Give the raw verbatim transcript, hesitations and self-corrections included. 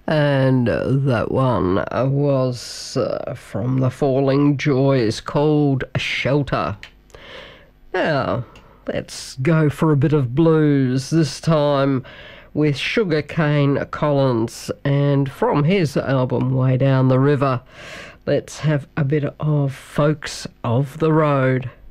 And uh, that one uh, was uh, from the Falling Joys, called Shelter. Now, let's go for a bit of blues, this time with Sugarcane Collins, and from his album Way Down the River, let's have a bit of Folks of the Road.